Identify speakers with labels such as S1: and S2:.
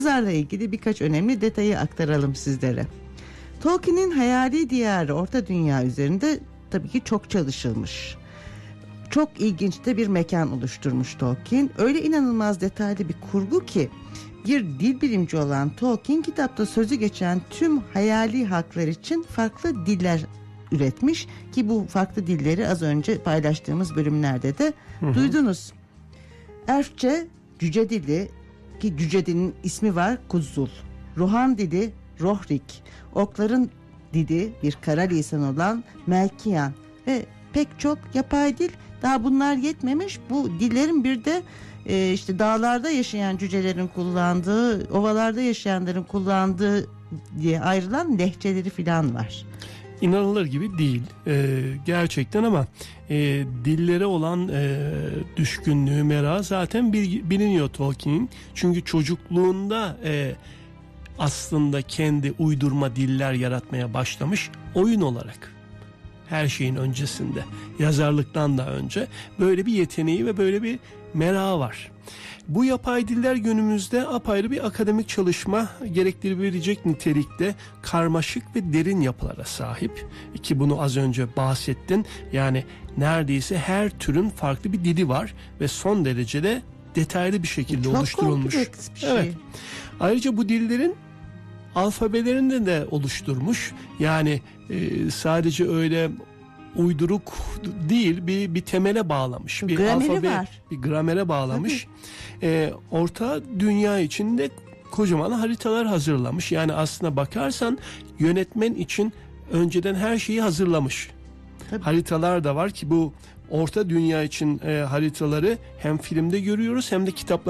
S1: yazarla ilgili birkaç önemli detayı aktaralım sizlere. Tolkien'in hayali diyarı Orta Dünya üzerinde tabii ki çok çalışılmış. Çok ilginç de bir mekan oluşturmuş Tolkien. Öyle inanılmaz detaylı bir kurgu ki bir dil bilimci olan Tolkien kitapta sözü geçen tüm hayali halklar için farklı diller üretmiş ki bu farklı dilleri az önce paylaştığımız bölümlerde de duydunuz. Elfçe cüce dili ki cüce dilinin ismi var Kuzzul. Rohan dili Rohrik. Orkların dili bir kara lisan olan Melkian ve pek çok yapay dil. Daha bunlar yetmemiş. Bu dillerin bir de işte dağlarda yaşayan cücelerin kullandığı, ovalarda yaşayanların kullandığı diye ayrılan lehçeleri filan var.
S2: İnanılır gibi değil gerçekten ama dillere olan düşkünlüğü, merakı zaten biliniyor Tolkien'in. Çünkü çocukluğunda aslında kendi uydurma diller yaratmaya başlamış oyun olarak. Her şeyin öncesinde, yazarlıktan da önce böyle bir yeteneği ve böyle bir merakı var. Bu yapay diller günümüzde apayrı bir akademik çalışma gerektirebilecek nitelikte karmaşık ve derin yapılara sahip. Ki bunu az önce bahsettin. Yani neredeyse her türün farklı bir dili var ve son derece de detaylı bir şekilde
S1: çok
S2: oluşturulmuş.
S1: kompleks bir şey.
S2: Evet. Ayrıca bu dillerin alfabelerini de oluşturmuş. Yani sadece öyle uyduruk değil, bir temele bağlamış. Bir
S1: grameri
S2: alfabe,
S1: var.
S2: bir gramere bağlamış. Orta dünya içinde kocaman haritalar hazırlamış. Yani aslına bakarsan yönetmen için önceden her şeyi hazırlamış.
S1: Tabii.
S2: Haritalar da var ki bu Orta Dünya için haritaları hem filmde görüyoruz hem de kitaplarda